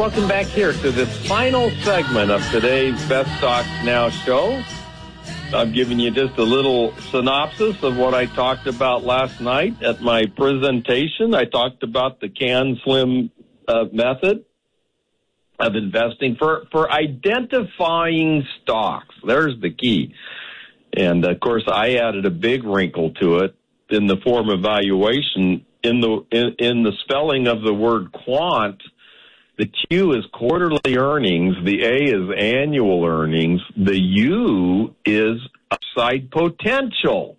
welcome back here to this final segment of today's Best Stocks Now show. I'm giving you just a little synopsis of what I talked about last night at my presentation. I talked about the CanSlim method of investing for identifying stocks. There's the key. And, of course, I added a big wrinkle to it in the form of valuation. In the spelling of the word quant, the Q is quarterly earnings, the A is annual earnings, the U is upside potential.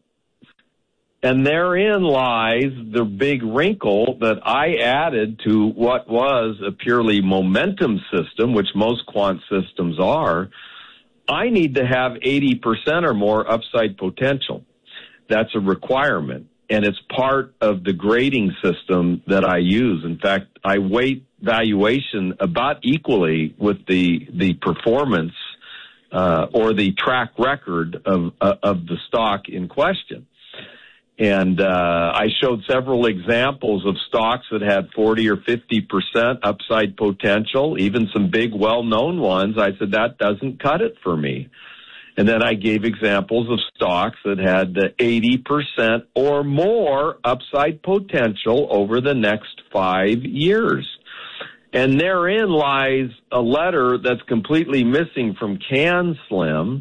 And therein lies the big wrinkle that I added to what was a purely momentum system, which most quant systems are. I need to have 80% or more upside potential. That's a requirement, and it's part of the grading system that I use. In fact, I weight valuation about equally with the performance or the track record of the stock in question. And I showed several examples of stocks that had 40 or 50% upside potential, even some big well-known ones. I said, that doesn't cut it for me. And then I gave examples of stocks that had 80% or more upside potential over the next 5 years. And therein lies a letter that's completely missing from CanSlim.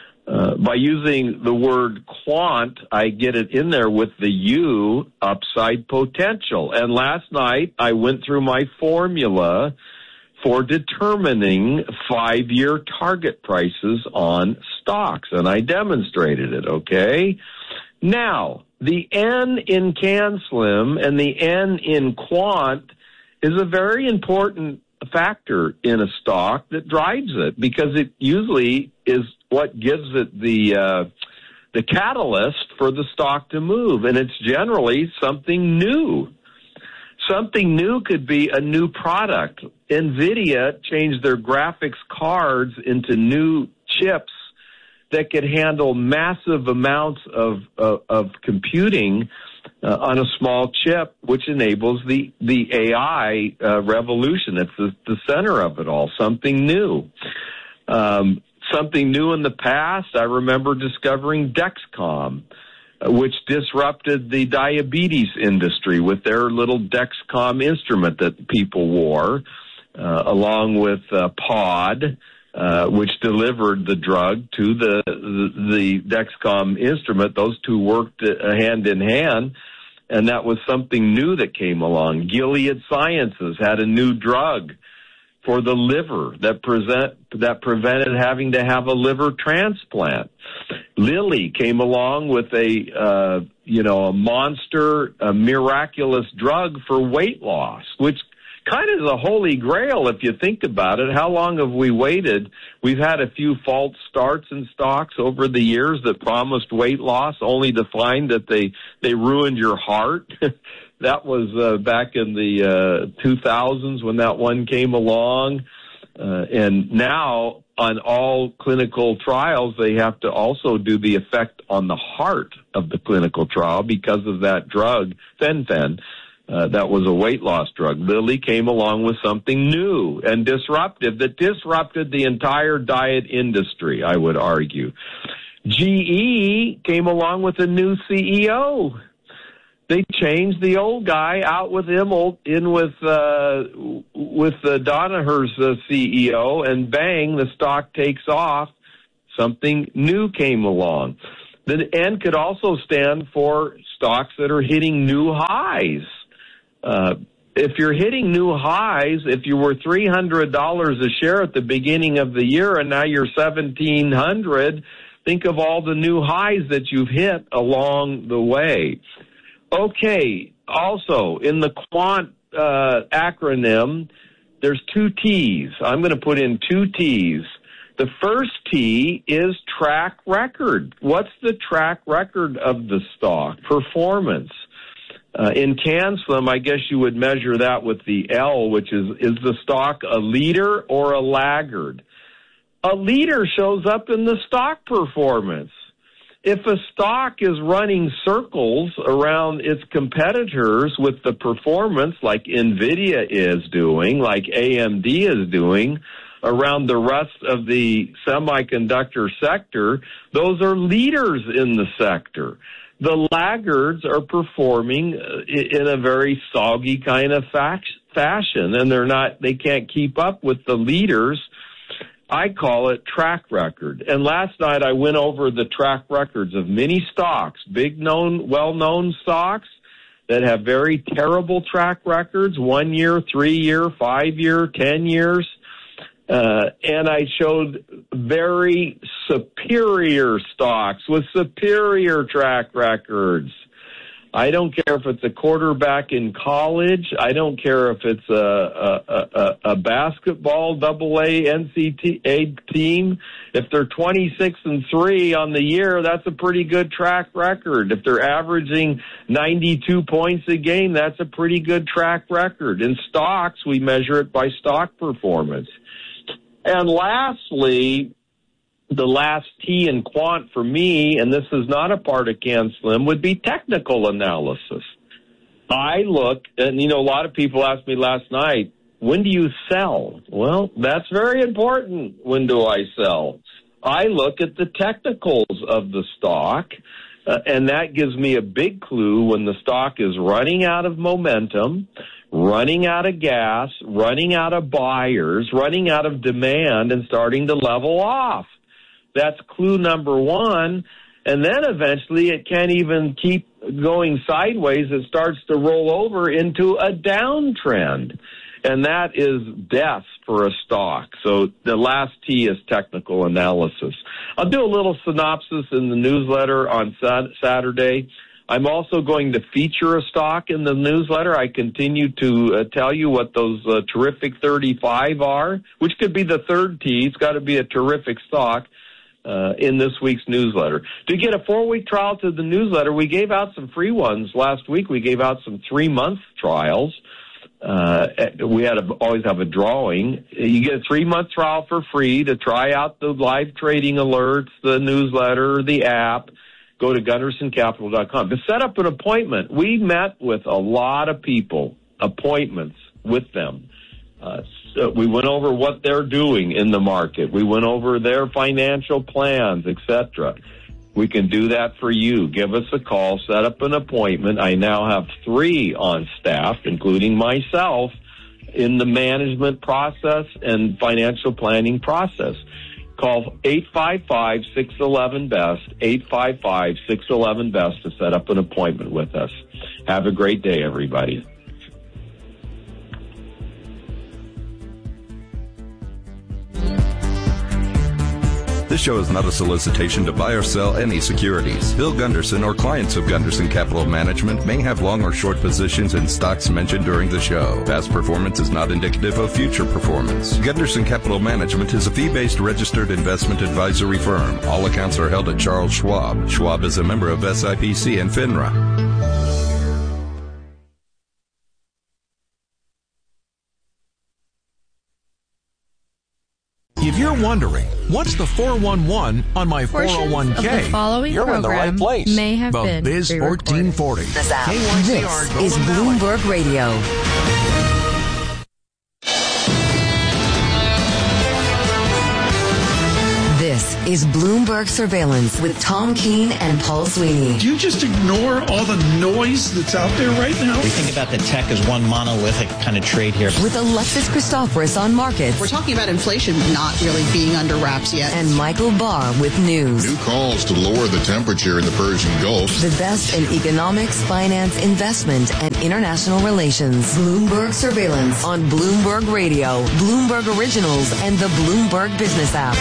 By using the word quant, I get it in there with the U, upside potential. And last night, I went through my formula for determining 5-year target prices on stocks, and I demonstrated it, okay? Now, the N in CanSlim and the N in quant is a very important factor in a stock that drives it, because it usually is what gives it the catalyst for the stock to move, and it's generally something new. Something new could be a new product. NVIDIA changed their graphics cards into new chips that could handle massive amounts of computing on a small chip, which enables the AI revolution. It's the center of it all, something new. Something new in the past, I remember discovering Dexcom, which disrupted the diabetes industry with their little Dexcom instrument that people wore, along with Pod, which delivered the drug to the Dexcom instrument. Those two worked hand in hand, and that was something new that came along. Gilead Sciences had a new drug for the liver that prevented having to have a liver transplant. Lilly came along with a monster, miraculous drug for weight loss, which kind of is a holy grail if you think about it. How long have we waited? We've had a few false starts in stocks over the years that promised weight loss, only to find that they ruined your heart. That was back in the 2000s when that one came along. And now on all clinical trials, they have to also do the effect on the heart of the clinical trial because of that drug, Fen-Phen. That was a weight loss drug. Lilly came along with something new and disruptive that disrupted the entire diet industry, I would argue. GE came along with a new CEO. They changed the old guy out with him, in with Danaher's CEO, and bang, the stock takes off. Something new came along. The N could also stand for stocks that are hitting new highs. If you're hitting new highs, if you were $300 a share at the beginning of the year and now you're $1,700, think of all the new highs that you've hit along the way. Okay, also, in the quant acronym, there's 2 T's. I'm going to put in 2 T's. The first T is track record. What's the track record of the stock? Performance. In CanSlim, I guess you would measure that with the L, which is the stock a leader or a laggard? A leader shows up in the stock performance. if a stock is running circles around its competitors with the performance like NVIDIA is doing, like AMD is doing, around the rest of the semiconductor sector, those are leaders in the sector. The laggards are performing in a very soggy kind of fashion, and they can't keep up with the leaders. I call it track record. And last night I went over the track records of many stocks, well-known stocks that have very terrible track records, 1 year, 3 year, 5 year, 10 years. And I showed very superior stocks with superior track records. I don't care if it's a quarterback in college. I don't care if it's a basketball AA NCAA team. If they're 26-3 on the year, that's a pretty good track record. If they're averaging 92 points a game, that's a pretty good track record. In stocks, we measure it by stock performance. And lastly, the last T in quant for me, and this is not a part of CanSlim, would be technical analysis. I look, and a lot of people asked me last night, when do you sell? Well, that's very important. When do I sell? I look at the technicals of the stock, and that gives me a big clue when the stock is running out of momentum, running out of gas, running out of buyers, running out of demand, and starting to level off. That's clue number one. And then eventually it can't even keep going sideways. It starts to roll over into a downtrend. And that is death for a stock. So the last T is technical analysis. I'll do a little synopsis in the newsletter on Saturday. I'm also going to feature a stock in the newsletter. I continue to tell you what those terrific 35 are, which could be the third T. It's got to be a terrific stock in this week's newsletter. To get a 4-week trial to the newsletter, we gave out some free ones last week. We gave out some 3-month trials. We always have a drawing. You get a 3-month trial for free to try out the live trading alerts, the newsletter, the app. Go to GundersonCapital.com. To set up an appointment, we met with a lot of people, appointments with them. So we went over what they're doing in the market. We went over their financial plans, etc. We can do that for you. Give us a call, set up an appointment. I now have 3 on staff, including myself, in the management process and financial planning process. Call 855-611-BEST, 855-611-BEST to set up an appointment with us. Have a great day, everybody. This show is not a solicitation to buy or sell any securities. Bill Gunderson or clients of Gunderson Capital Management may have long or short positions in stocks mentioned during the show. Past performance is not indicative of future performance. Gunderson Capital Management is a fee-based registered investment advisory firm. All accounts are held at Charles Schwab. Schwab is a member of SIPC and FINRA. If you're wondering, what's the 411 on my 401k? The following you're in the right place. May have the been Biz 1440. This is Bloomberg Radio. This is Bloomberg Surveillance with Tom Keene and Paul Sweeney. Do you just ignore all the noise that's out there right now? We think about the tech as one monolithic kind of trade here. With Alexis Christoforous on markets. We're talking about inflation not really being under wraps yet. And Michael Barr with news. New calls to lower the temperature in the Persian Gulf. The best in economics, finance, investment, and international relations. Bloomberg Surveillance on Bloomberg Radio, Bloomberg Originals, and the Bloomberg Business app.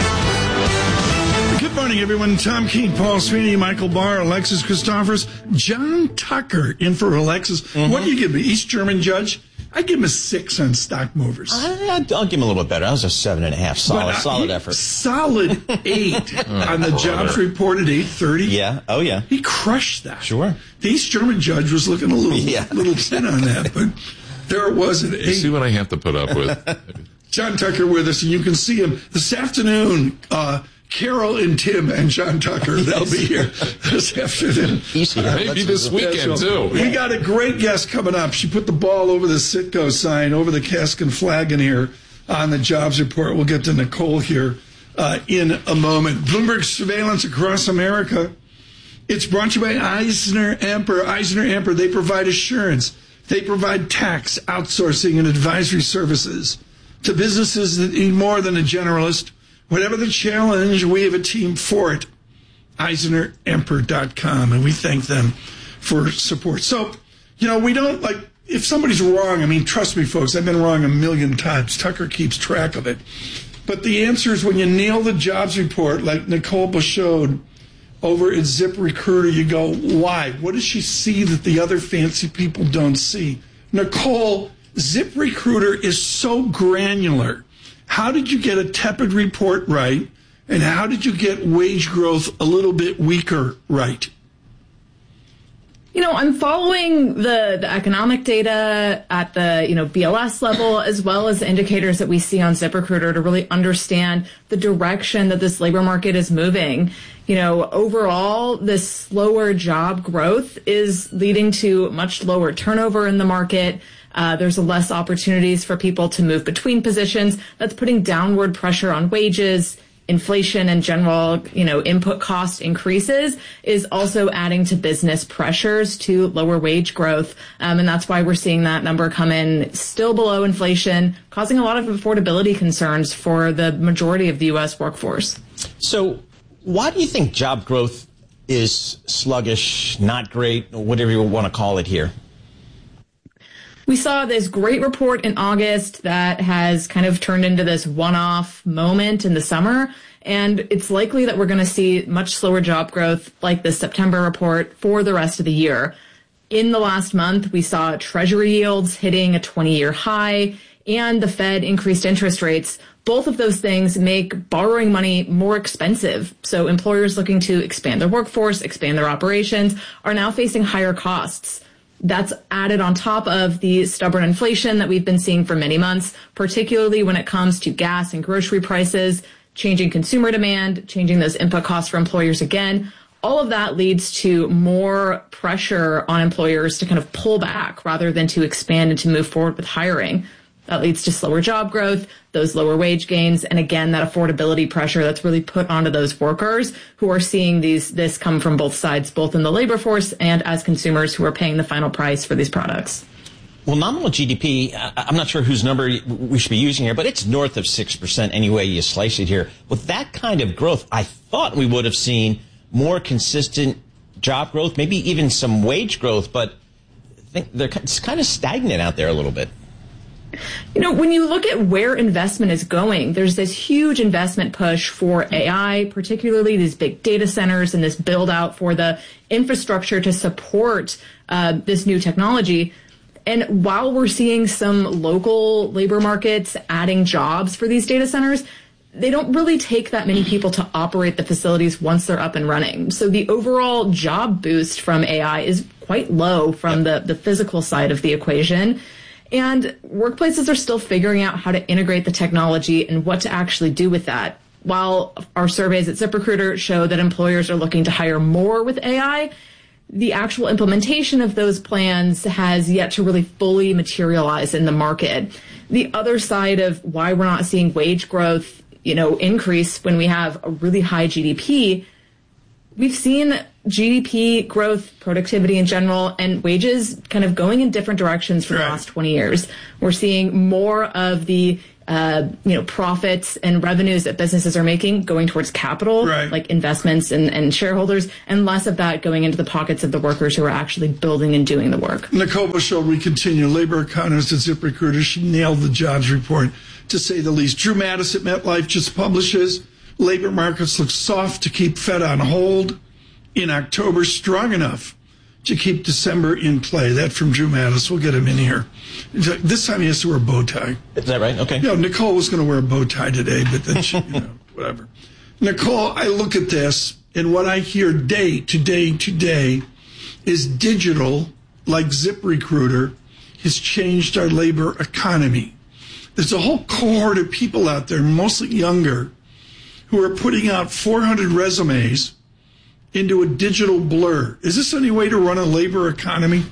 Good morning, everyone. Tom Keene, Paul Sweeney, Michael Barr, Alexis Christoforous, John Tucker in for Alexis. Mm-hmm. What do you give me? East German judge? I give him a 6 on stock movers. I'll give him a little bit better. That was a 7.5. Solid effort. Solid 8 on the jobs report at 8:30. Yeah. Oh, yeah. He crushed that. Sure. The East German judge was looking a little thin on that, but there it was at 8. You see what I have to put up with. John Tucker with us, and you can see him this afternoon. Carol and Tim and John Tucker. They'll be here this afternoon. Maybe this weekend, too. We got a great guest coming up. She put the ball over the Citgo sign, over the cask and flagon here on the jobs report. We'll get to Nicole here in a moment. Bloomberg surveillance across America. It's brought to you by EisnerAmper. EisnerAmper, they provide assurance. They provide tax, outsourcing, and advisory services to businesses that need more than a generalist. Whatever the challenge, we have a team for it. EisnerAmper.com, and we thank them for support. So, we don't if somebody's wrong, trust me, folks, I've been wrong a million times. Tucker keeps track of it. But the answer is when you nail the jobs report, like Nicole Bashode over at ZipRecruiter, you go, why? What does she see that the other fancy people don't see? Nicole, ZipRecruiter is so granular. How did you get a tepid report right? And how did you get wage growth a little bit weaker right? I'm following the economic data at the, BLS level, as well as the indicators that we see on ZipRecruiter to really understand the direction that this labor market is moving. Overall, this slower job growth is leading to much lower turnover in the market. There's less opportunities for people to move between positions. That's putting downward pressure on wages. Inflation and general, input cost increases is also adding to business pressures to lower wage growth. And that's why we're seeing that number come in still below inflation, causing a lot of affordability concerns for the majority of the U.S. workforce. So why do you think job growth is sluggish, not great, whatever you want to call it here? We saw this great report in August that has kind of turned into this one-off moment in the summer, and it's likely that we're going to see much slower job growth like the September report for the rest of the year. In the last month, we saw Treasury yields hitting a 20-year high, and the Fed increased interest rates. Both of those things make borrowing money more expensive. So employers looking to expand their workforce, expand their operations, are now facing higher costs. That's added on top of the stubborn inflation that we've been seeing for many months, particularly when it comes to gas and grocery prices, changing consumer demand, changing those input costs for employers again. All of that leads to more pressure on employers to kind of pull back rather than to expand and to move forward with hiring. That leads to slower job growth, those lower wage gains, and again, that affordability pressure that's really put onto those workers who are seeing this come from both sides, both in the labor force and as consumers who are paying the final price for these products. Well, nominal GDP, I'm not sure whose number we should be using here, but it's north of 6% any way you slice it here. With that kind of growth, I thought we would have seen more consistent job growth, maybe even some wage growth, but I think it's kind of stagnant out there a little bit. When you look at where investment is going, there's this huge investment push for AI, particularly these big data centers and this build out for the infrastructure to support this new technology. And while we're seeing some local labor markets adding jobs for these data centers, they don't really take that many people to operate the facilities once they're up and running. So the overall job boost from AI is quite low from the physical side of the equation. And workplaces are still figuring out how to integrate the technology and what to actually do with that. While our surveys at ZipRecruiter show that employers are looking to hire more with AI, the actual implementation of those plans has yet to really fully materialize in the market. The other side of why we're not seeing wage growth, increase when we have a really high GDP, we've seen GDP growth, productivity in general, and wages kind of going in different directions for the last 20 years. We're seeing more of the, profits and revenues that businesses are making going towards capital, like investments and shareholders, and less of that going into the pockets of the workers who are actually building and doing the work. Nicole Bashode, we continue. Labor economist at ZipRecruiter. She nailed the jobs report, to say the least. Drew Mattis at MetLife just publishes labor markets look soft to keep Fed on hold in October, strong enough to keep December in play. That from Drew Mattis. We'll get him in here. This time he has to wear a bow tie. Is that right? Okay. Nicole was going to wear a bow tie today, but then she, whatever. Nicole, I look at this, and what I hear day to day is digital, like ZipRecruiter, has changed our labor economy. There's a whole cohort of people out there, mostly younger, who are putting out 400 resumes into a digital blur. Is this any way to run a labor economy?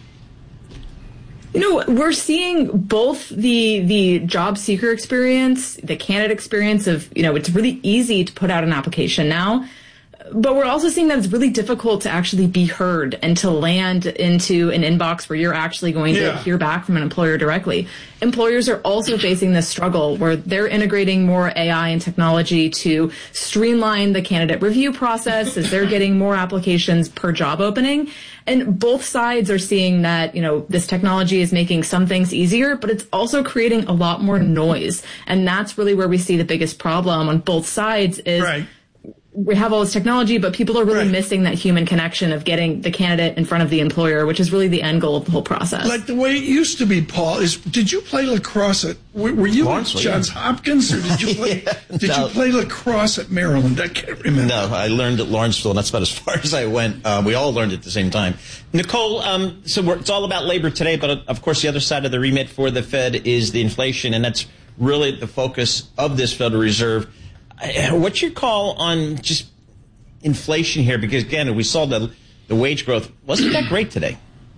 We're seeing both the job seeker experience, the candidate experience of, it's really easy to put out an application now. But we're also seeing that it's really difficult to actually be heard and to land into an inbox where you're actually going to hear back from an employer directly. Employers are also facing this struggle where they're integrating more AI and technology to streamline the candidate review process as they're getting more applications per job opening. And both sides are seeing that, this technology is making some things easier, but it's also creating a lot more noise. And that's really where we see the biggest problem on both sides is we have all this technology, but people are really missing that human connection of getting the candidate in front of the employer, which is really the end goal of the whole process. Like the way it used to be, Paul, did you play lacrosse were you at Johns Hopkins, or did you play, you play lacrosse at Maryland? I can't remember. No, I learned at Lawrenceville, and that's about as far as I went. We all learned at the same time. Nicole, it's all about labor today, but of course the other side of the remit for the Fed is the inflation, and that's really the focus of this Federal Reserve. What's your call on just inflation here? Because, again, we saw the wage growth wasn't that great today.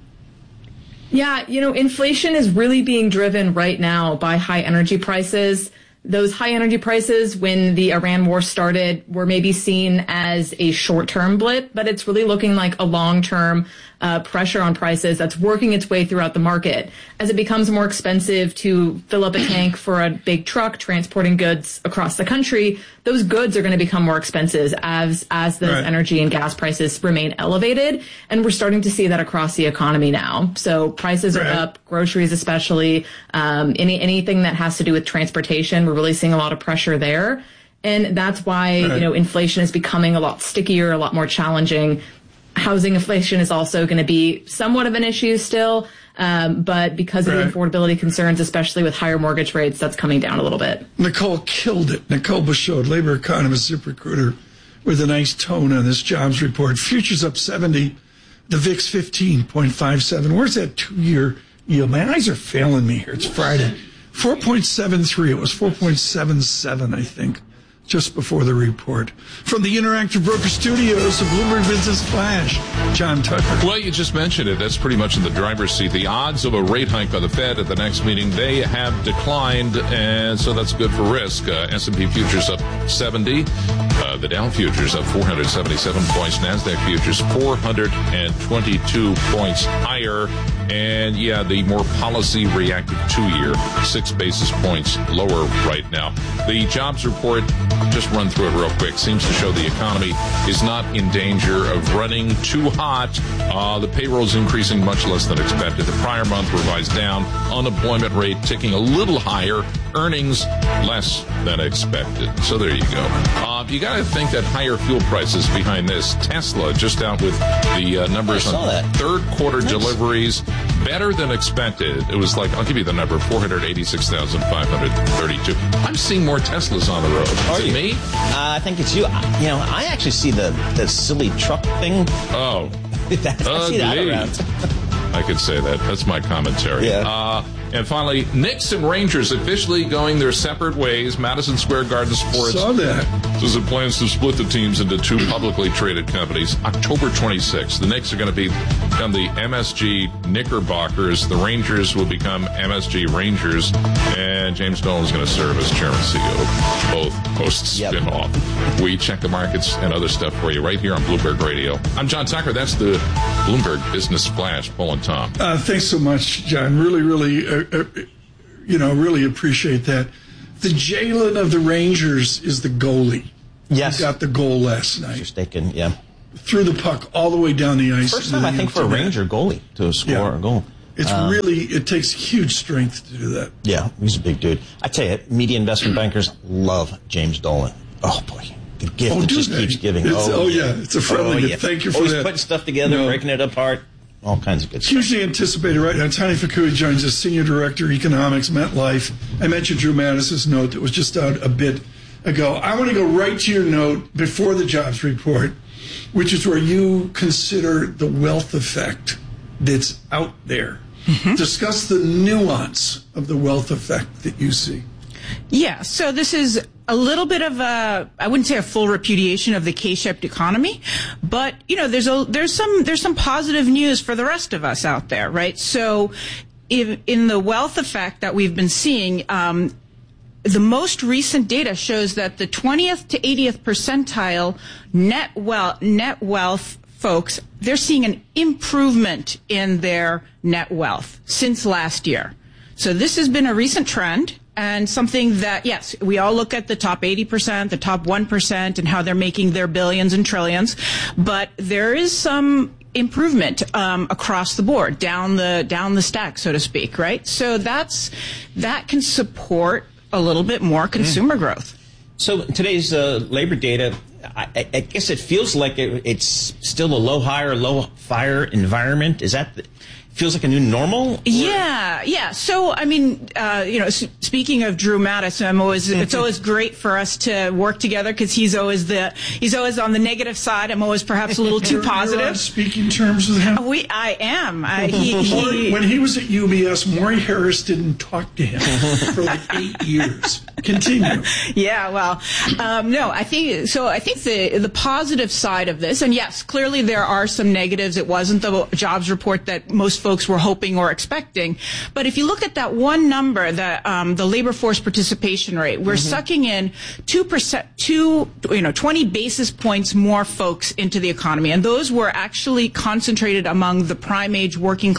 Yeah, inflation is really being driven right now by high energy prices. Those high energy prices, when the Iran war started, were maybe seen as a short-term blip, but it's really looking like a long-term pressure on prices that's working its way throughout the market. As it becomes more expensive to fill up a tank for a big truck transporting goods across the country, those goods are going to become more expensive as those energy and gas prices remain elevated. And we're starting to see that across the economy now. So prices are up, groceries especially, anything that has to do with transportation. We're really seeing a lot of pressure there. And that's why, inflation is becoming a lot stickier, a lot more challenging. Housing inflation is also going to be somewhat of an issue still, but because of the affordability concerns, especially with higher mortgage rates, that's coming down a little bit. Nicole killed it. Nicole Bashod, labor economist, ZipRecruiter, with a nice tone on this jobs report. Futures up 70, the VIX 15.57. Where's that 2-year yield? My eyes are failing me here. It's Friday. 4.73. It was 4.77, I think, just before the report. From the Interactive Broker Studios of Bloomberg Business Flash, John Tucker. Well, you just mentioned it. That's pretty much in the driver's seat. The odds of a rate hike by the Fed at the next meeting, they have declined, and so that's good for risk. S&P futures up 70. The Dow futures up 477 points. NASDAQ futures 422 points higher. And, the more policy-reactive 2-year, 6 basis points lower right now. The jobs report, just run through it real quick, seems to show the economy is not in danger of running too hot. The payroll is increasing much less than expected. The prior month revised down. Unemployment rate ticking a little higher. Earnings less than expected. So there you go. You got to think that higher fuel prices behind this. Tesla just out with the numbers on third quarter deliveries. Better than expected. It was like, I'll give you the number, 486,532. I'm seeing more Teslas on the road. Is it me? I think it's you. I actually see the silly truck thing. Oh. I see that around. I could say that. That's my commentary. Yeah. And finally, Knicks and Rangers officially going their separate ways. Madison Square Garden Sports saw that. says it plans to split the teams into 2 publicly traded companies. October 26th, the Knicks are going to become the MSG Knickerbockers. The Rangers will become MSG Rangers. And James Dolan is going to serve as chairman and CEO. Both post-spin-off. We check the markets and other stuff for you right here on Bloomberg Radio. I'm John Tucker. That's the Bloomberg Business Flash. Paul and Tom. Thanks so much, John. Really appreciate that. The Jalen of the Rangers is the goalie. Yes. He got the goal last night. Mistaken, yeah. Threw the puck all the way down the ice. First time, I think, for a Ranger goalie to score a goal. It's it takes huge strength to do that. Yeah, he's a big dude. I tell you, media investment bankers love James Dolan. Oh, boy. The gift that just keeps giving. It's a friendly gift. Thank you for always that. Putting stuff together, breaking it apart. All kinds of good stuff. Hugely anticipated right now. Tani Fukui joins us, Senior Director, Economics, MetLife. I mentioned Drew Mattis's note that was just out a bit ago. I want to go right to your note before the jobs report, which is where you consider the wealth effect that's out there. Mm-hmm. Discuss the nuance of the wealth effect that you see. Yeah, so this is a little bit of I wouldn't say a full repudiation of the K-shaped economy, but there's some positive news for the rest of us out there, right? So in the wealth effect that we've been seeing, the most recent data shows that the 20th to 80th percentile net wealth folks, they're seeing an improvement in their net wealth since last year. So this has been a recent trend and something that, yes, we all look at the top 80%, the top 1%, and how they're making their billions and trillions, but there is some improvement across the board, down the stack, so to speak, right? So that can support a little bit more consumer growth. So today's labor data, I guess it feels like it's still a low hire, low fire environment. Is that feels like a new normal? Yeah. So, I mean, speaking of Drew Mattis, it's always great for us to work together because he's always on the negative side. I'm always perhaps a little too positive. You're on speaking terms with him? I am. When he was at UBS, Maury Harris didn't talk to him for like 8 years. Continue. Yeah, well, no, I think the positive side of this, and yes, clearly there are some negatives. It wasn't the jobs report that most folks were hoping or expecting. But if you look at that one number, the labor force participation rate, we're sucking in 20 basis points more folks into the economy. And those were actually concentrated among the prime age working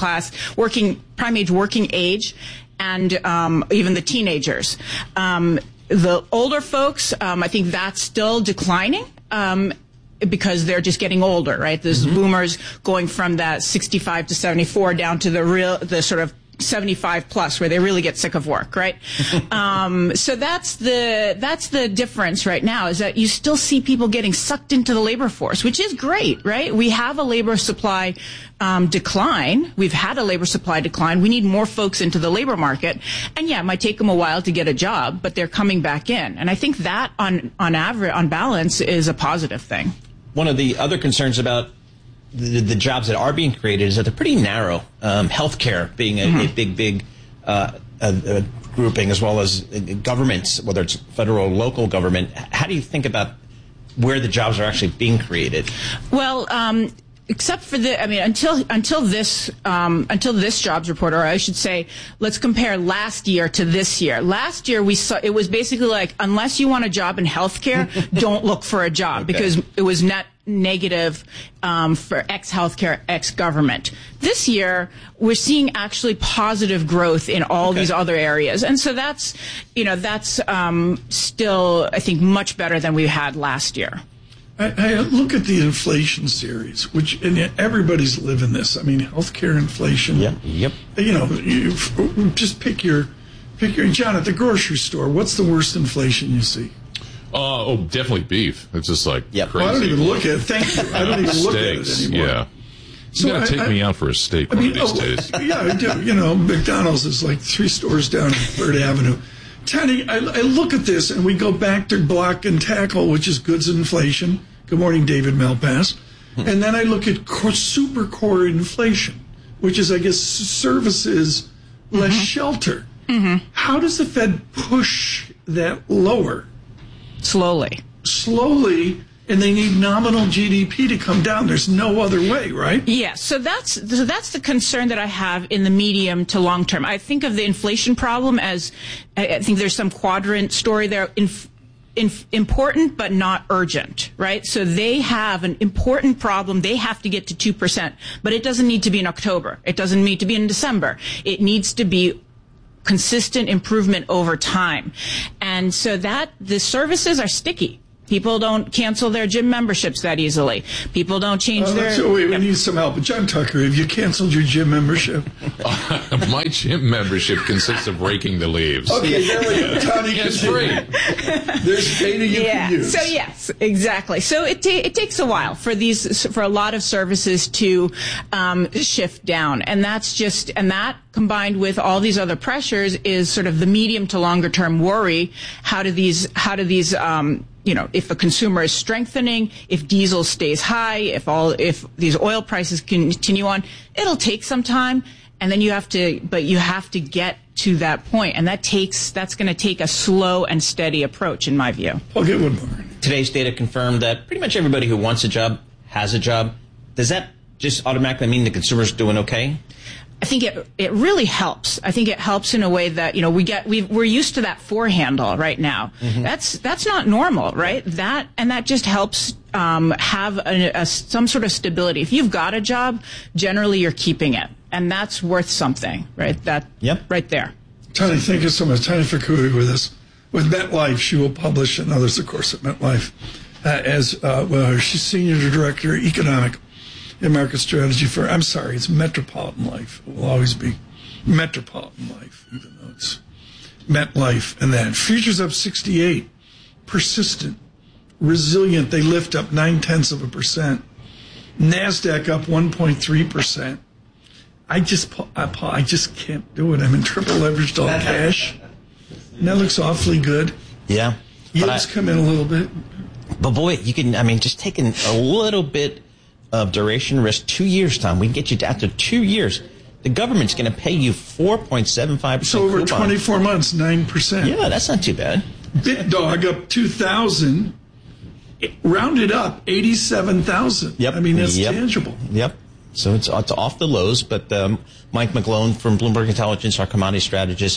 age and even the teenagers. The older folks, I think that's still declining. Because they're just getting older, right? There's boomers going from that 65 to 74 down to the sort of 75 plus where they really get sick of work, right? So that's the difference right now, is that you still see people getting sucked into the labor force, which is great, right? We have a labor supply decline. We've had a labor supply decline. We need more folks into the labor market. And yeah, it might take them a while to get a job, but they're coming back in. And I think that on balance is a positive thing. One of the other concerns about the jobs that are being created is that they're pretty narrow. Healthcare being a big grouping, as well as governments, whether it's federal or local government. How do you think about where the jobs are actually being created? Well, except for until this jobs report, or I should say, let's compare last year to this year. Last year we saw it was basically like, unless you want a job in healthcare, don't look for a job, because it was net negative for healthcare, government. This year we're seeing actually positive growth in all these other areas, and so that's still, I think, much better than we had last year. I look at the inflation series, and everybody's living this. I mean, healthcare inflation. Yeah. Yep. You just pick your John, at the grocery store. What's the worst inflation you see? Definitely beef. It's just like crazy. Well, I don't even look at it. Thank you. I don't even look at it anymore. Yeah. You gotta take me out for a steak one of these days. Yeah, I do. McDonald's is like 3 stores down on 3rd Avenue. Tony, I look at this, and we go back to block and tackle, which is goods inflation. Good morning, David Malpass. And then I look at super core inflation, which is, I guess, services less shelter. How does the Fed push that lower? Slowly, and they need nominal GDP to come down. There's no other way, right? Yeah, so that's the concern that I have in the medium to long term. I think of the inflation problem as, I think there's some quadrant story there, important but not urgent, right? So they have an important problem. They have to get to 2%, but it doesn't need to be in October. It doesn't need to be in December. It needs to be consistent improvement over time. And so that the services are sticky. People don't cancel their gym memberships that easily. People don't change their... Wait, we need some help. John Tucker, have you canceled your gym membership? My gym membership consists of raking the leaves. Okay, there we go. Tony, it's free. There's data you can use. So yes, exactly. So it takes a while for a lot of services to shift down, and that combined with all these other pressures is sort of the medium to longer term worry. How do these if a consumer is strengthening, if diesel stays high, if these oil prices continue on, it'll take some time, and then you have to get to that point, and that's going to take a slow and steady approach, in my view. I'll get one more. Today's data confirmed that pretty much everybody who wants a job has a job. Does that just automatically mean the consumer's doing okay? I think it really helps. I think it helps in a way that, we're used to that four handle right now. Mm-hmm. That's not normal, right? That just helps have some sort of stability. If you've got a job, generally you're keeping it, and that's worth something, right? Right there. Tony, thank you so much. Tony Ficudi with us. With MetLife, she will publish, and others, of course, at MetLife, she's Senior Director, Economic and Market Strategy for, it's Metropolitan Life. It will always be Metropolitan Life, even though it's MetLife. And that futures up 68, persistent, resilient. They lift up 0.9%. NASDAQ up 1.3%. I just can't do it. I'm in triple leveraged all cash. And that looks awfully good. Yeah. Yields come in a little bit. But boy, you can, just taking a little bit of duration risk, 2 years, Tom, we can get you down to 2 years. The government's going to pay you 4.75%. So over 24 months, 9%. Yeah, that's not too bad. BitDog up 2,000, rounded up 87,000. Yep. That's tangible. Yep. So it's off the lows, but Mike McGlone from Bloomberg Intelligence, our commodity strategist,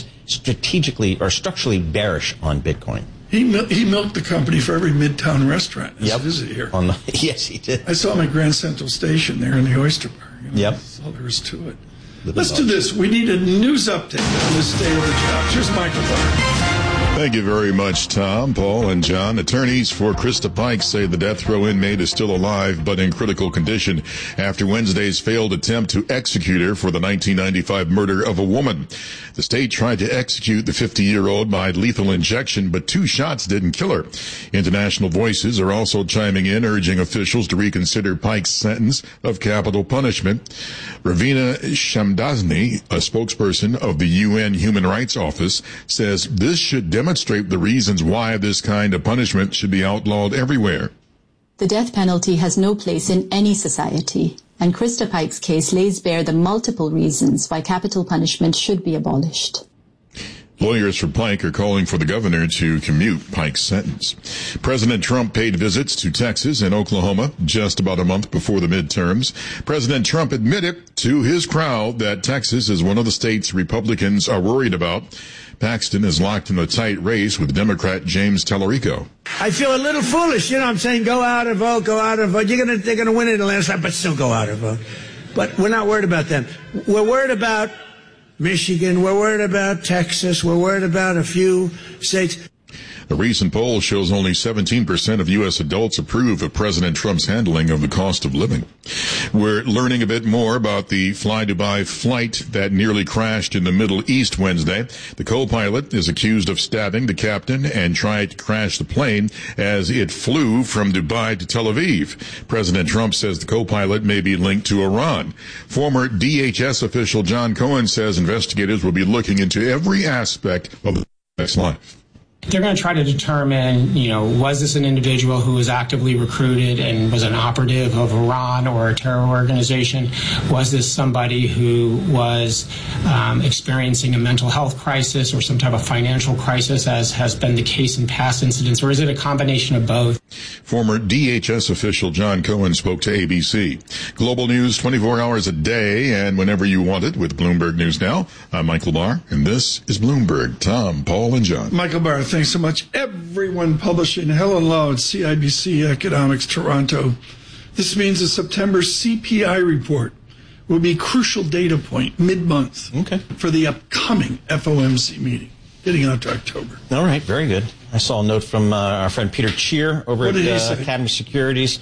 structurally bearish on Bitcoin. He milked the company for every Midtown restaurant. Yep. Visit here. Yes, he did. I saw him at Grand Central Station there in the Oyster Bar. Yep. That's all there is to it. Let's do this. We need a news update on the state of the job. Here's Michael Barr. Thank you very much, Tom, Paul, and John. Attorneys for Krista Pike say the death row inmate is still alive but in critical condition after Wednesday's failed attempt to execute her for the 1995 murder of a woman. The state tried to execute the 50-year-old by lethal injection, but 2 shots didn't kill her. International voices are also chiming in, urging officials to reconsider Pike's sentence of capital punishment. Ravina Shamdasani, a spokesperson of the UN Human Rights Office, says this should demonstrate the reasons why this kind of punishment should be outlawed everywhere. The death penalty has no place in any society, and Krista Pike's case lays bare the multiple reasons why capital punishment should be abolished. Lawyers for Pike are calling for the governor to commute Pike's sentence. President Trump paid visits to Texas and Oklahoma just about a month before the midterms. President Trump admitted to his crowd that Texas is one of the states Republicans are worried about. Paxton is locked in a tight race with Democrat James Tallarico. I feel a little foolish, I'm saying go out and vote, go out and vote. They're gonna win it the last time, but still go out and vote. But we're not worried about them. We're worried about Michigan, we're worried about Texas, we're worried about a few states. A recent poll shows only 17% of U.S. adults approve of President Trump's handling of the cost of living. We're learning a bit more about the Fly Dubai flight that nearly crashed in the Middle East Wednesday. The co-pilot is accused of stabbing the captain and tried to crash the plane as it flew from Dubai to Tel Aviv. President Trump says the co-pilot may be linked to Iran. Former DHS official John Cohen says investigators will be looking into every aspect of the life. They're going to try to determine, was this an individual who was actively recruited and was an operative of Iran or a terror organization? Was this somebody who was experiencing a mental health crisis or some type of financial crisis, as has been the case in past incidents? Or is it a combination of both? Former DHS official John Cohen spoke to ABC. Global news 24 hours a day and whenever you want it with Bloomberg News Now. I'm Michael Barr, and this is Bloomberg. Tom, Paul, and John. Michael Barr, thanks so much. Everyone publishing. Helen Lowe at CIBC Economics Toronto. This means the September CPI report will be a crucial data point mid-month for the upcoming FOMC meeting, getting out to October. All right, very good. I saw a note from our friend Peter Cheer over at Academy Securities.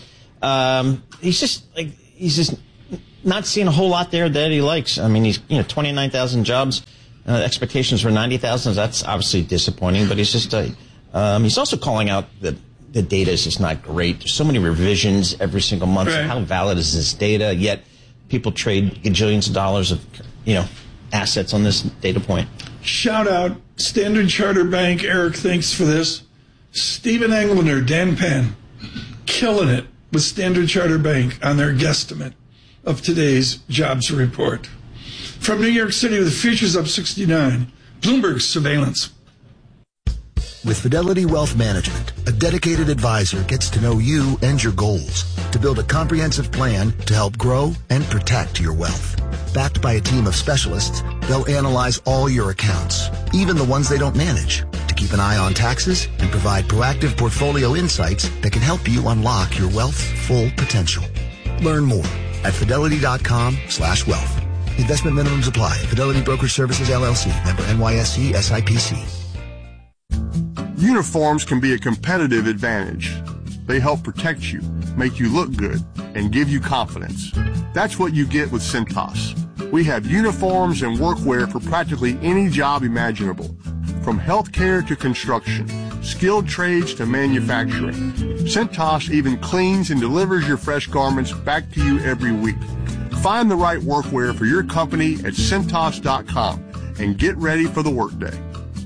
He's just not seeing a whole lot there that he likes. I mean, he's 29,000 jobs. Expectations were 90,000. That's obviously disappointing, but he's just he's also calling out that the data is just not great. There's so many revisions every single month. Right. So how valid is this data? Yet people trade gajillions of dollars of assets on this data point. Shout out Standard Chartered Bank. Eric, thanks for this. Stephen Englander, Dan Penn, killing it with Standard Chartered Bank on their guesstimate of today's jobs report. From New York City, with the futures up 69, Bloomberg Surveillance. With Fidelity Wealth Management, a dedicated advisor gets to know you and your goals to build a comprehensive plan to help grow and protect your wealth. Backed by a team of specialists, they'll analyze all your accounts, even the ones they don't manage, to keep an eye on taxes and provide proactive portfolio insights that can help you unlock your wealth's full potential. Learn more at fidelity.com/wealth. Investment minimums apply. Fidelity Brokerage Services, LLC. Member NYSE SIPC. Uniforms can be a competitive advantage. They help protect you, make you look good, and give you confidence. That's what you get with Cintas. We have uniforms and workwear for practically any job imaginable, from healthcare to construction, skilled trades to manufacturing. Cintas even cleans and delivers your fresh garments back to you every week. Find the right workwear for your company at Cintas.com and get ready for the workday.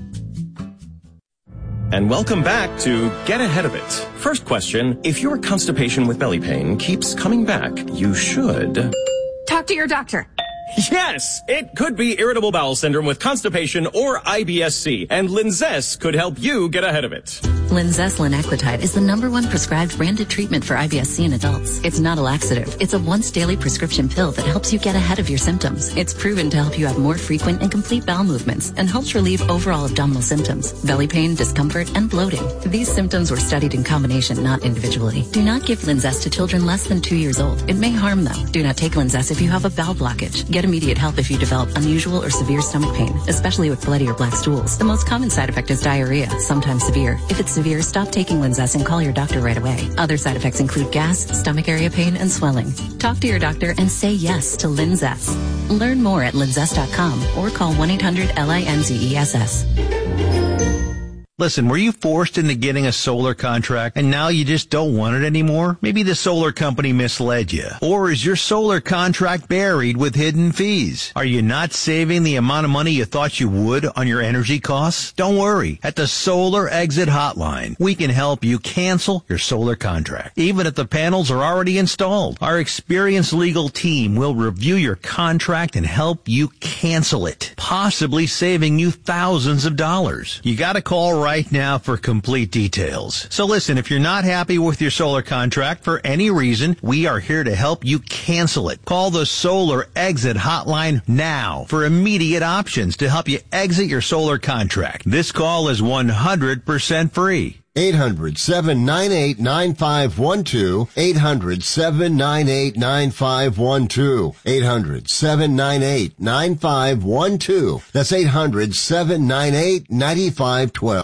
And welcome back to Get Ahead of It. First question, if your constipation with belly pain keeps coming back, you should talk to your doctor. Yes, it could be irritable bowel syndrome with constipation or IBS-C, and Linzess could help you get ahead of it. Linzess linaclotide is the #1 prescribed branded treatment for IBS-C in adults. It's not a laxative. It's a once-daily prescription pill that helps you get ahead of your symptoms. It's proven to help you have more frequent and complete bowel movements and helps relieve overall abdominal symptoms, belly pain, discomfort, and bloating. These symptoms were studied in combination, not individually. Do not give Linzess to children less than 2 years old. It may harm them. Do not take Linzess if you have a bowel blockage. Get immediate help if you develop unusual or severe stomach pain, especially with bloody or black stools. The most common side effect is diarrhea, sometimes severe. If it's severe, stop taking Linzess and call your doctor right away. Other side effects include gas, stomach area pain, and swelling. Talk to your doctor and say yes to Linzess. Learn more at linzess.com or call 1-800-LINZESS. Listen, were you forced into getting a solar contract and now you just don't want it anymore? Maybe the solar company misled you. Or is your solar contract buried with hidden fees? Are you not saving the amount of money you thought you would on your energy costs? Don't worry. At the Solar Exit Hotline, we can help you cancel your solar contract, even if the panels are already installed. Our experienced legal team will review your contract and help you cancel it, possibly saving you thousands of dollars. You gotta call right now for complete details. So listen, if you're not happy with your solar contract for any reason, we are here to help you cancel it. Call the Solar Exit Hotline now for immediate options to help you exit your solar contract. This call is 100% free. 800-798-9512. 800-798-9512. 800-798-9512. That's 800-798-9512.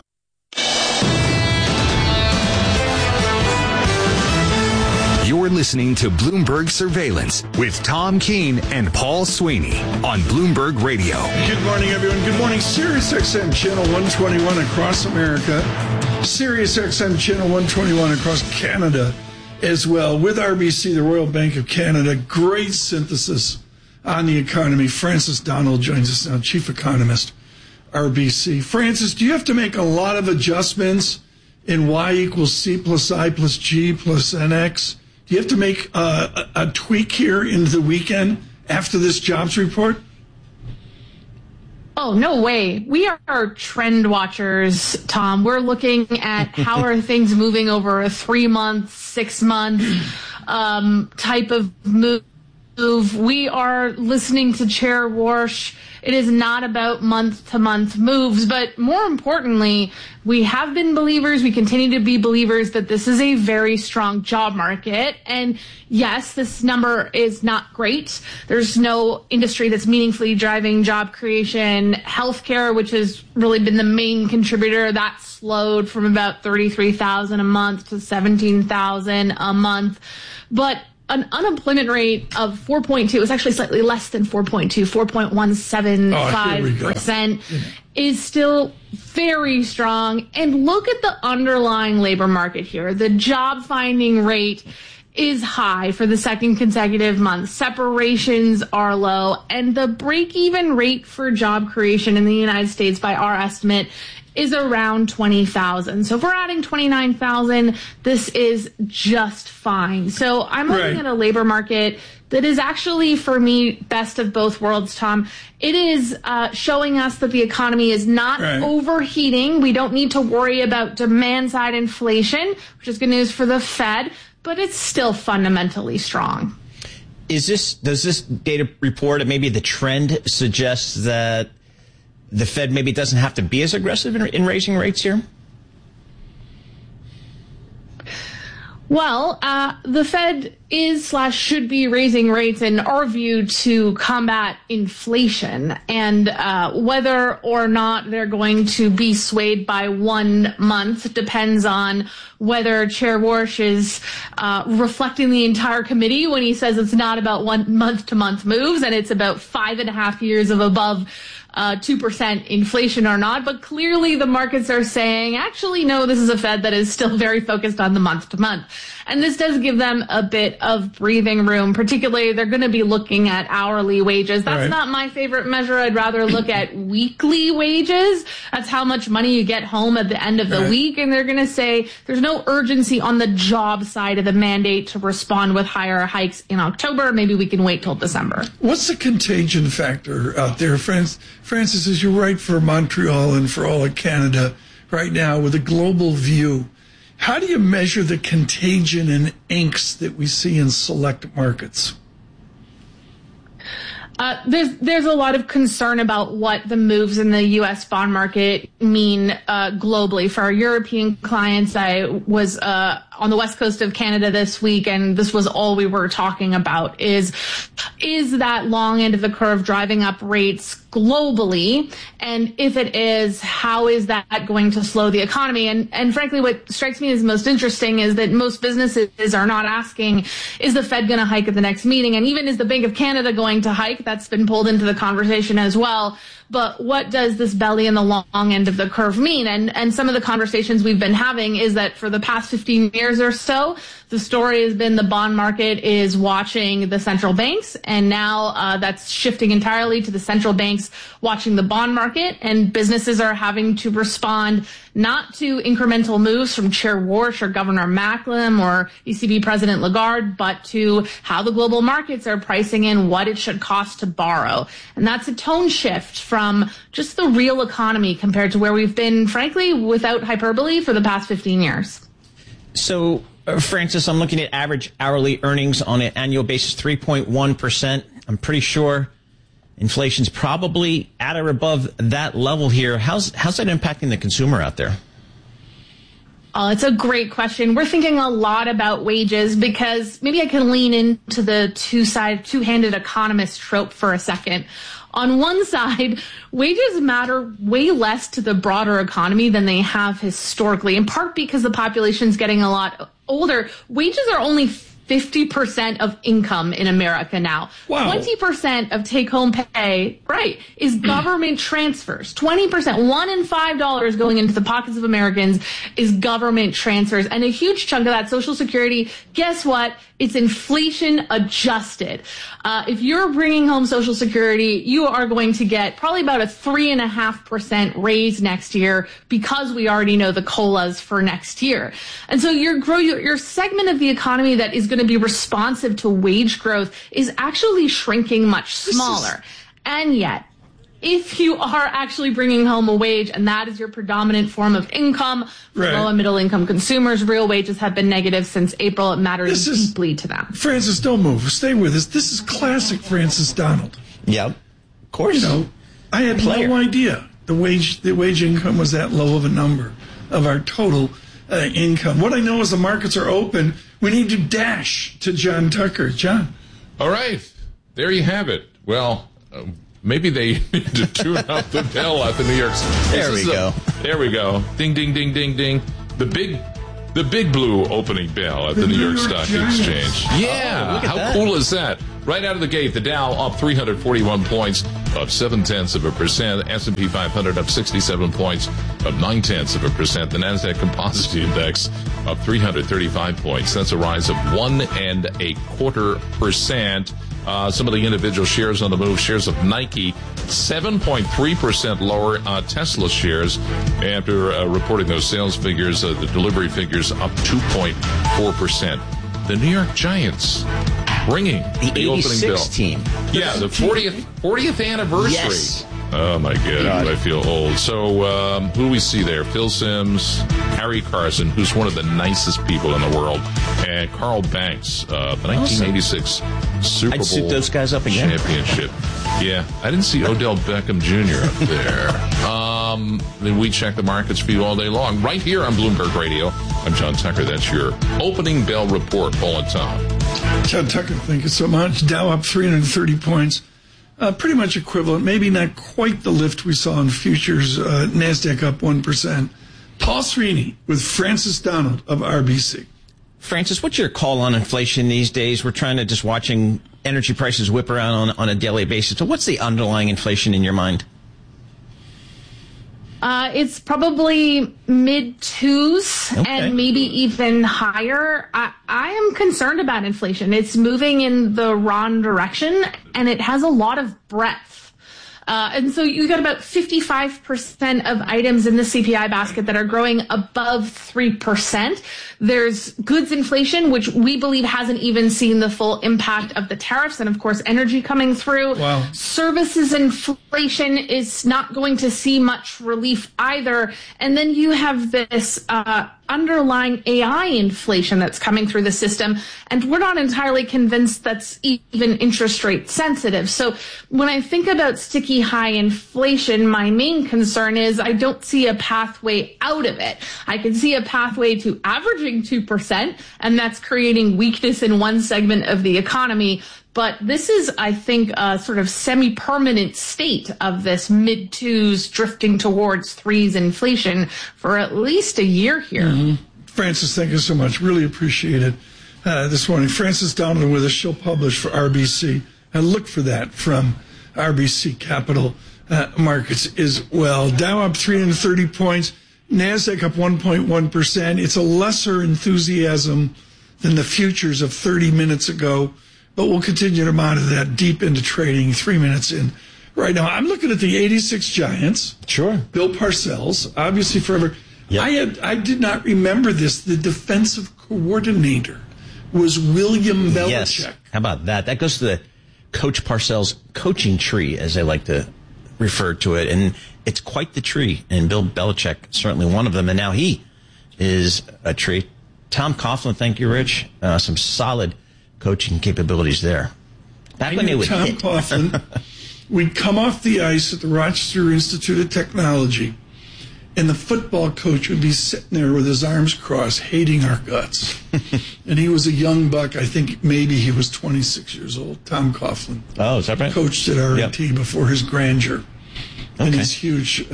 You're listening to Bloomberg Surveillance with Tom Keene and Paul Sweeney on Bloomberg Radio. Good morning, everyone. Good morning. Sirius XM Channel 121 across America. Sirius XM Channel 121 across Canada as well. With RBC, the Royal Bank of Canada. Great synthesis on the economy. Francis Donald joins us now, Chief Economist, RBC. Francis, do you have to make a lot of adjustments in Y equals C plus I plus G plus NX? Do you have to make a tweak here into the weekend after this jobs report? Oh, no way. We are trend watchers, Tom. We're looking at how are things moving over a 3-month, 6-month type of move. We are listening to Chair Warsh. It is not about month-to-month moves, but more importantly, we have been believers, we continue to be believers that this is a very strong job market. And yes, this number is not great. There's no industry that's meaningfully driving job creation. Healthcare, which has really been the main contributor, that slowed from about 33,000 a month to 17,000 a month. But an unemployment rate of 4.2 is actually slightly less than 4.2, 4.175% is still very strong. And look at the underlying labor market here. The job finding rate is high for the second consecutive month. Separations are low. And the break-even rate for job creation in the United States, by our estimate, is around 20,000. So if we're adding 29,000, this is just fine. So I'm looking at a labor market that is actually, for me, best of both worlds, Tom. It is showing us that the economy is not overheating. We don't need to worry about demand-side inflation, which is good news for the Fed, but it's still fundamentally strong. Does this data report and maybe the trend suggests that the Fed maybe doesn't have to be as aggressive in raising rates here? Well, the Fed should be raising rates in our view to combat inflation, and whether or not they're going to be swayed by 1 month depends on whether Chair Warsh is reflecting the entire committee when he says it's not about 1 month-to-month moves and it's about 5.5 years of above 2% inflation or not. But clearly the markets are saying, actually, no, this is a Fed that is still very focused on the month to month. And this does give them a bit of breathing room. Particularly, they're going to be looking at hourly wages. That's not my favorite measure. I'd rather look at weekly wages. That's how much money you get home at the end of the week. And they're going to say there's no urgency on the job side of the mandate to respond with higher hikes in October. Maybe we can wait till December. What's the contagion factor out there, Francis, as you write for Montreal and for all of Canada right now with a global view? How do you measure the contagion and angst that we see in select markets? There's a lot of concern about what the moves in the U.S. bond market mean globally. For our European clients, I was on the west coast of Canada this week, and this was all we were talking about, is that long end of the curve driving up rates globally? And if it is, how is that going to slow the economy? And frankly, what strikes me as most interesting is that most businesses are not asking, is the Fed going to hike at the next meeting? And even is the Bank of Canada going to hike? That's been pulled into the conversation as well. But what does this belly in the long end of the curve mean? And some of the conversations we've been having is that for the past 15 years or so, the story has been the bond market is watching the central banks, and now that's shifting entirely to the central banks watching the bond market, and businesses are having to respond not to incremental moves from Chair Warsh or Governor Macklem or ECB President Lagarde, but to how the global markets are pricing in what it should cost to borrow. And that's a tone shift from just the real economy compared to where we've been, frankly, without hyperbole, for the past 15 years. So, Francis, I'm looking at average hourly earnings on an annual basis, 3.1%. I'm pretty sure inflation's probably at or above that level here. How's that impacting the consumer out there? Oh, it's a great question. We're thinking a lot about wages because maybe I can lean into the two-handed economist trope for a second. On one side, wages matter way less to the broader economy than they have historically, in part because the population's getting a lot older. Wages are only 50% of income in America now. Wow. 20% of take-home pay, is government transfers. 20%, $1 in $5 going into the pockets of Americans is government transfers. And a huge chunk of that, Social Security, guess what? It's inflation adjusted. If you're bringing home Social Security, you are going to get probably about a 3.5% raise next year because we already know the COLAs for next year. And so your segment of the economy that is going to be responsive to wage growth is actually shrinking much smaller. And yet, if you are actually bringing home a wage and that is your predominant form of income, for low and middle income consumers, real wages have been negative since April. It matters deeply to them. Francis, don't move. Stay with us. This is classic Francis Donald. Yep. Of course. I had no idea the wage income was that low of a number of our total income. What I know is the markets are open. We need to dash to John Tucker. John. All right. There you have it. Well, maybe they need to tune up the bell at the New York City. There we go. Ding, ding, ding, ding, ding. The big blue opening bell at the New York Stock Exchange. Yeah. How cool is that? Right out of the gate, the Dow up 341 points, up 0.7%. S&P 500 up 67 points, up 0.9%. The Nasdaq Composite Index up 335 points. That's a rise of 1.25%. Some of the individual shares on the move. Shares of Nike, 7.3% lower. Tesla shares, after reporting those sales figures, the delivery figures up 2.4%. The New York Giants ringing the opening bell. Team. Yeah, the 40th anniversary. Yes. Oh, my God, I feel old. So who do we see there? Phil Simms, Harry Carson, who's one of the nicest people in the world, and Carl Banks, the 1986 Super Bowl I'd suit those guys up again. championship. Yeah, I didn't see Odell Beckham Jr. up there. Then we check the markets for you all day long, right here on Bloomberg Radio. I'm John Tucker. That's your opening bell report. Paul and Tom. John Tucker, thank you so much. Dow up 330 points. Pretty much equivalent, maybe not quite the lift we saw in futures. NASDAQ up 1%. Paul Sweeney with Francis Donald of RBC. Francis, what's your call on inflation these days? We're trying to just watching energy prices whip around on a daily basis. So what's the underlying inflation in your mind? It's probably mid-twos and maybe even higher. I am concerned about inflation. It's moving in the wrong direction, and it has a lot of breadth. And so you've got about 55% of items in the CPI basket that are growing above 3%. There's goods inflation, which we believe hasn't even seen the full impact of the tariffs, and of course energy coming through. Wow. Services inflation is not going to see much relief either. And then you have this underlying AI inflation that's coming through the system, and we're not entirely convinced that's even interest rate sensitive. So when I think about sticky high inflation, my main concern is I don't see a pathway out of it. I can see a pathway to averaging 2%, and that's creating weakness in one segment of the economy. But this is, I think, a sort of semi-permanent state of this mid-twos drifting towards threes inflation for at least a year here. Mm-hmm. Francis, thank you so much. Really appreciate it this morning. Francis Donald with us. She'll publish for RBC. And look for that from RBC Capital Markets as well. Dow up 330 points. NASDAQ up 1.1%. It's a lesser enthusiasm than the futures of 30 minutes ago. But we'll continue to monitor that deep into trading 3 minutes in. Right now, I'm looking at the 86 Giants. Sure. Bill Parcells, obviously forever. Yep. I did not remember this. The defensive coordinator was William Belichick. Yes. How about that? That goes to the Coach Parcells coaching tree, as they like to refer to it. And it's quite the tree. And Bill Belichick, certainly one of them. And now he is a tree. Tom Coughlin, thank you, Rich. Some solid coaching capabilities there. Back when they would Tom hit. Coughlin, we'd come off the ice at the Rochester Institute of Technology, and the football coach would be sitting there with his arms crossed, hating our guts. And he was a young buck. I think maybe he was 26 years old, Tom Coughlin. Oh, is that right? Coached at RIT before his grandeur and his huge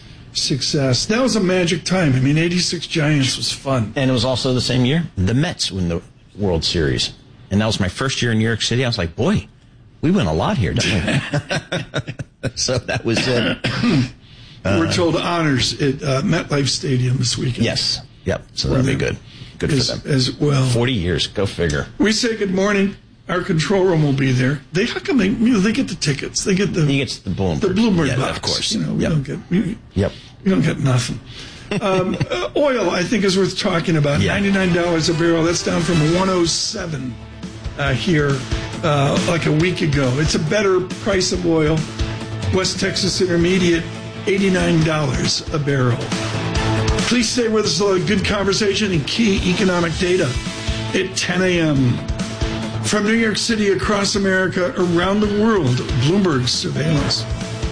success. That was a magic time. I mean, 86 Giants was fun. And it was also the same year the Mets win the World Series. And that was my first year in New York City. I was like, boy, we win a lot here, don't we? So that was it. We're told honors at MetLife Stadium this weekend. Yes. Yep. So that'll be good. Good for them. As well. 40 years. Go figure. We say good morning. Our control room will be there. How come they get the tickets? They get the he gets the Bloomberg. The Bloomberg box. Of course. We don't get we don't get nothing. Oil, I think, is worth talking about. $99 a barrel. That's down from 107 here like a week ago. It's a better price of oil. West Texas Intermediate, $89 a barrel. Please stay with us. A good conversation and key economic data at 10 a.m. From New York City, across America, around the world, Bloomberg Surveillance.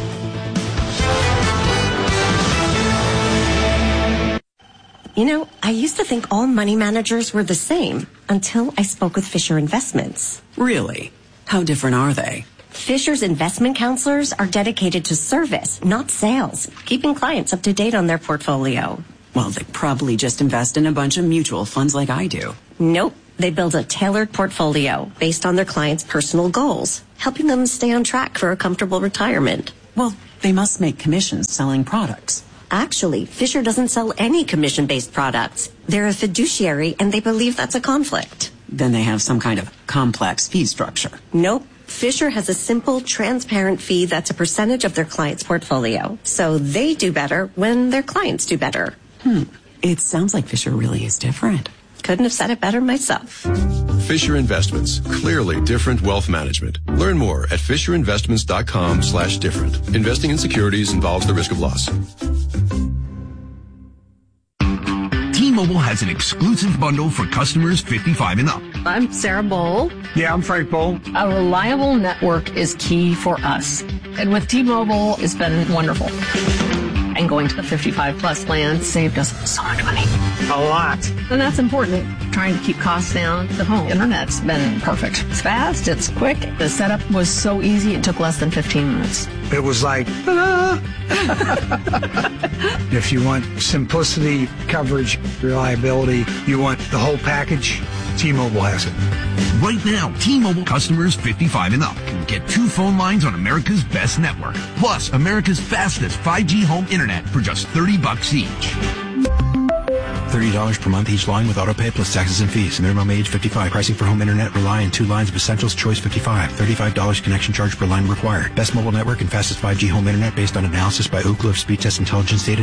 You know, I used to think all money managers were the same until I spoke with Fisher Investments. Really? How different are they? Fisher's investment counselors are dedicated to service, not sales, keeping clients up to date on their portfolio. Well, they probably just invest in a bunch of mutual funds like I do. Nope. They build a tailored portfolio based on their clients' personal goals, helping them stay on track for a comfortable retirement. Well, they must make commissions selling products. Actually, Fisher doesn't sell any commission-based products. They're a fiduciary, and they believe that's a conflict. Then they have some kind of complex fee structure. Nope. Fisher has a simple, transparent fee that's a percentage of their client's portfolio. So they do better when their clients do better. It sounds like Fisher really is different. Couldn't have said it better myself. Fisher Investments. Clearly different wealth management. Learn more at fisherinvestments.com/different. Investing in securities involves the risk of loss. T-Mobile has an exclusive bundle for customers 55 and up. I'm Sarah Bowl. Yeah, I'm Frank Bowl. A reliable network is key for us. And with T-Mobile, it's been wonderful. And going to the 55-plus plan saved us so much money. A lot. And that's important. Trying to keep costs down. The home internet's been perfect. It's fast. It's quick. The setup was so easy. It took less than 15 minutes. It was like, ta-da! If you want simplicity, coverage, reliability, you want the whole package, T-Mobile has it. Right now, T-Mobile customers 55 and up can get 2 phone lines on America's best network, plus America's fastest 5G home internet for just $30 each. $30 per month each line with autopay plus taxes and fees. Minimum age 55. Pricing for home internet rely on 2 lines of Essentials Choice 55. $35 connection charge per line required. Best mobile network and fastest 5G home internet based on analysis by Ookla of Speed Test Intelligence data.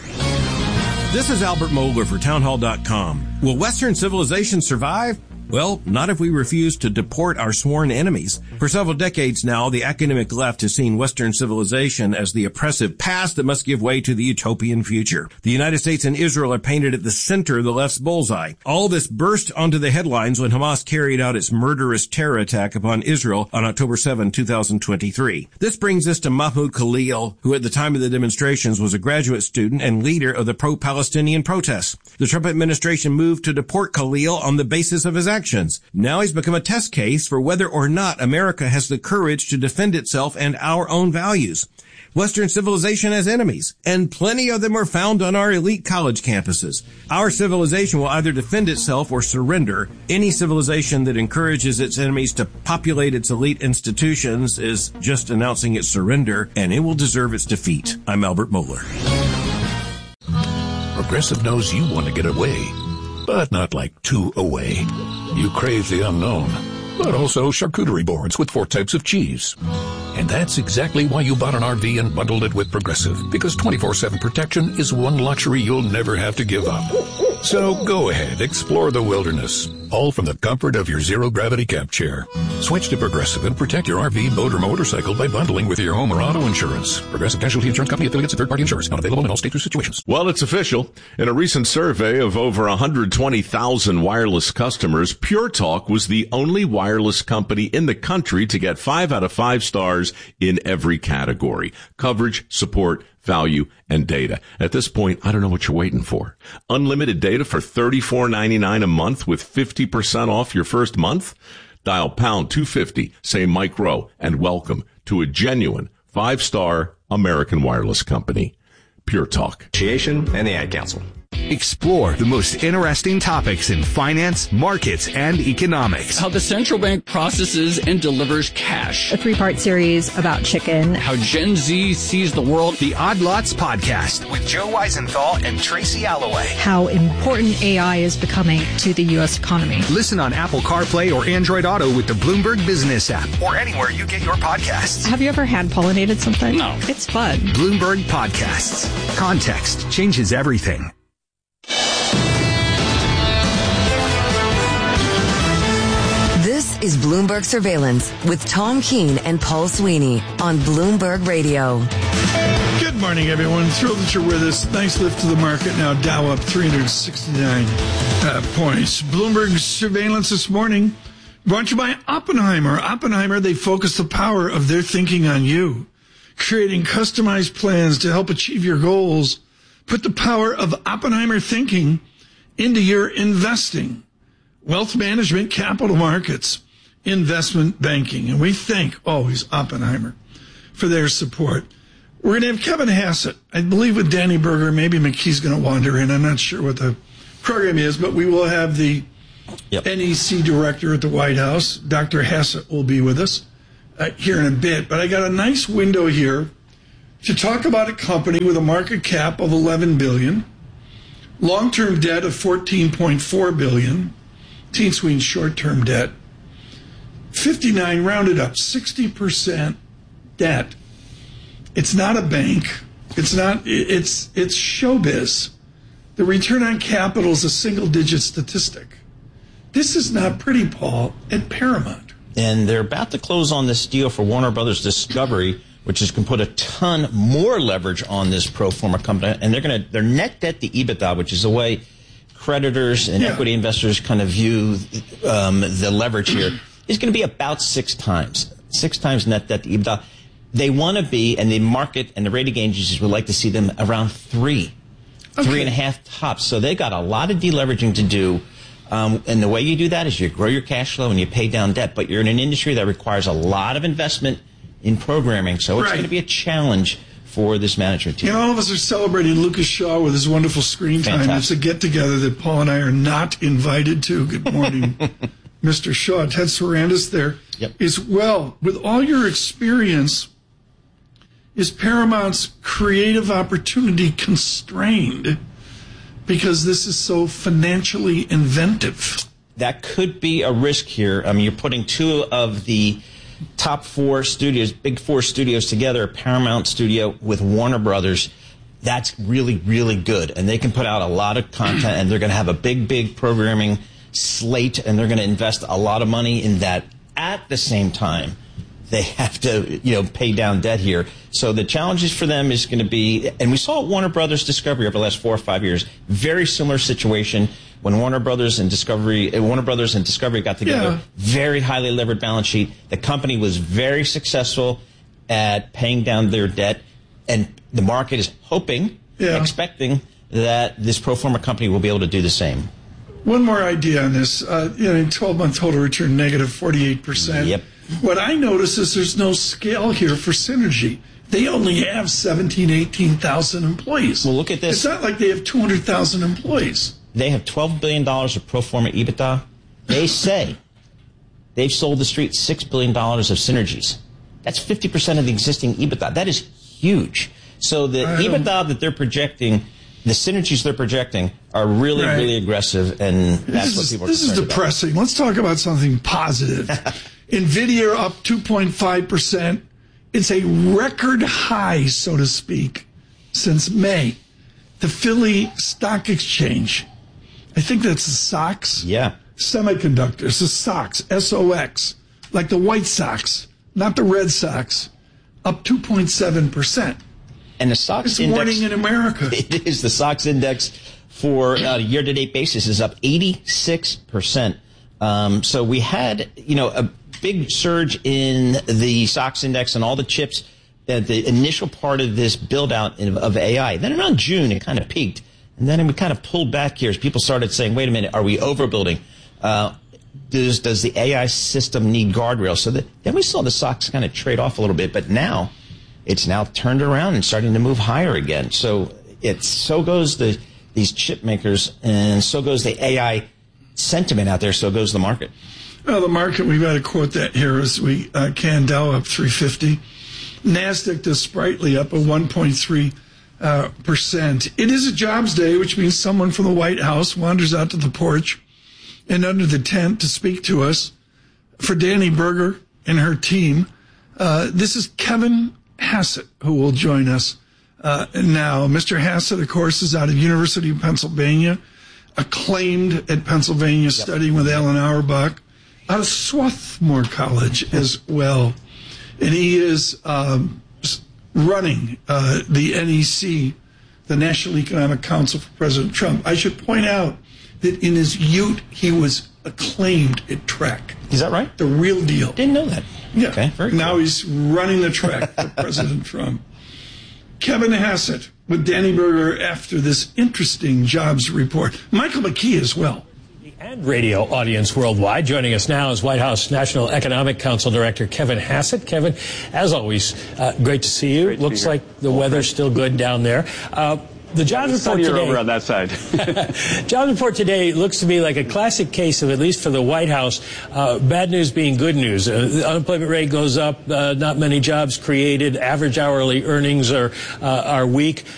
This is Albert Mohler for Townhall.com. Will Western civilization survive? Well, not if we refuse to deport our sworn enemies. For several decades now, the academic left has seen Western civilization as the oppressive past that must give way to the utopian future. The United States and Israel are painted at the center of the left's bullseye. All this burst onto the headlines when Hamas carried out its murderous terror attack upon Israel on October 7, 2023. This brings us to Mahmoud Khalil, who at the time of the demonstrations was a graduate student and leader of the pro-Palestinian protests. The Trump administration moved to deport Khalil on the basis of his actions. Now he's become a test case for whether or not America has the courage to defend itself and our own values. Western civilization has enemies, and plenty of them are found on our elite college campuses. Our civilization will either defend itself or surrender. Any civilization that encourages its enemies to populate its elite institutions is just announcing its surrender, and it will deserve its defeat. I'm Albert Mohler. Progressive knows you want to get away, but not like too away. You crave the unknown, but also charcuterie boards with 4 types of cheese. And that's exactly why you bought an RV and bundled it with Progressive, because 24/7 protection is one luxury you'll never have to give up. So go ahead, explore the wilderness, all from the comfort of your zero-gravity camp chair. Switch to Progressive and protect your RV, boat, or motorcycle by bundling with your home or auto insurance. Progressive Casualty Insurance Company, affiliates, and third-party insurance. Not available in all states or situations. Well, it's official. In a recent survey of over 120,000 wireless customers, Pure Talk was the only wireless company in the country to get 5 out of 5 stars in every category: coverage, support, value, and data. At this point, I don't know what you're waiting for. Unlimited data for $34.99 a month with 50% off your first month? Dial pound 250, say Mike Rowe, and welcome to a genuine 5-star American wireless company. Pure Talk. And the Ad Council. Explore the most interesting topics in finance, markets, and economics. How the central bank processes and delivers cash. A 3-part series about chicken. How Gen Z sees the world. The Odd Lots Podcast with Joe Weisenthal and Tracy Alloway. How important AI is becoming to the U.S. economy. Listen on Apple CarPlay or Android Auto with the Bloomberg Business app or anywhere you get your podcasts. Have you ever hand-pollinated something? No. It's fun. Bloomberg Podcasts. Context changes everything. This is Bloomberg Surveillance with Tom Keene and Paul Sweeney on Bloomberg Radio. Good morning, everyone. Thrilled that you're with us. Nice lift to the market now. Dow up 369 points. Bloomberg Surveillance this morning brought to you by Oppenheimer. Oppenheimer, they focus the power of their thinking on you, creating customized plans to help achieve your goals. Put the power of Oppenheimer thinking into your investing. Wealth management, capital markets, investment banking. And we thank always Oppenheimer for their support. We're going to have Kevin Hassett, I believe, with Danny Berger. Maybe McKee's going to wander in. I'm not sure what the program is, but we will have the NEC director at the White House. Dr. Hassett will be with us here in a bit. But I got a nice window here to talk about a company with a market cap of $11 billion, long-term debt of $14.4 billion, T-Sween's short-term debt, 59, rounded up, 60% debt. It's not a bank. It's showbiz. The return on capital is a single-digit statistic. This is not pretty, Paul, at Paramount. And they're about to close on this deal for Warner Brothers Discovery, which is going to put a ton more leverage on this pro forma company. And their net debt to EBITDA, which is the way creditors and equity investors kind of view the leverage here, is going to be about 6 times. 6 times net debt to EBITDA. They want to be, and the market and the rating agencies would like to see them around 3. 3.5 tops. So they got a lot of deleveraging to do. And the way you do that is you grow your cash flow and you pay down debt. But you're in an industry that requires a lot of investment in programming. So it's going to be a challenge for this management team. And all of us are celebrating Lucas Shaw with his wonderful screen time. Fantastic. It's a get-together that Paul and I are not invited to. Good morning, Mr. Shaw. Ted Sarandis there is, well, with all your experience, is Paramount's creative opportunity constrained because this is so financially inventive? That could be a risk here. I mean, you're putting 2 of the top 4 studios, big 4 studios together, Paramount Studio with Warner Brothers. That's really, really good. And they can put out a lot of content, and they're going to have a big programming slate, and they're going to invest a lot of money in that. At the same time, they have to, pay down debt here. So the challenges for them is going to be, and we saw Warner Brothers Discovery over the last 4 or 5 years, very similar situation when Warner Brothers and Discovery got together. Very highly levered balance sheet. The company was very successful at paying down their debt, and the market is expecting that this pro forma company will be able to do the same. One more idea on this. 12-month total return negative 48%. Yep. What I notice is there's no scale here for synergy. They only have 18,000 employees. Well, look at this. It's not like they have 200,000 employees. They have $12 billion of pro forma EBITDA. They say they've sold the street $6 billion of synergies. That's 50% of the existing EBITDA. That is huge. So the EBITDA that they're projecting, the synergies they're projecting, are really, really aggressive, and that's what people are concerned about. This is depressing. Let's talk about something positive. NVIDIA up 2.5%. It's a record high, so to speak, since May. The Philly Stock Exchange, I think that's the SOX. Yeah. Semiconductors, the SOX, S-O-X, like the White Sox, not the Red Sox, up 2.7%. And the SOX index, morning in America. It is. The SOX index for a year-to-date basis is up 86%. So we had, a big surge in the SOX index and all the chips at the initial part of this build-out of AI. Then around June, it kind of peaked. And then we kind of pulled back here as people started saying, wait a minute, are we overbuilding? Does the AI system need guardrails? So then we saw the SOX kind of trade off a little bit. But now, it's now turned around and starting to move higher again. So so goes these chip makers, and so goes the AI sentiment out there, so goes the market. Well, the market, we've got to quote that here as we can. Dow up 350. NASDAQ does sprightly up a 1.3%. It is a jobs day, which means someone from the White House wanders out to the porch and under the tent to speak to us. For Danny Berger and her team, this is Kevin Hassett, who will join us now. Mr. Hassett, of course, is out of University of Pennsylvania, acclaimed at Pennsylvania, studying with Alan Auerbach, out of Swarthmore College as well. And he is running the NEC, the National Economic Council for President Trump. I should point out that in his youth, he was acclaimed at Trek. Is that right? The real deal. Didn't know that. Yeah. Okay, very now cool. He's running the Trek for President Trump. Kevin Hassett with Danny Berger after this interesting jobs report. Michael McKee as well. And radio audience worldwide. Joining us now is White House National Economic Council Director Kevin Hassett. Kevin, as always, great to see you. Looks like the weather's still good down there. The jobs report today. Over on that side. Jobs report today looks to be like a classic case of, at least for the White House, bad news being good news. The unemployment rate goes up, not many jobs created, average hourly earnings are weak.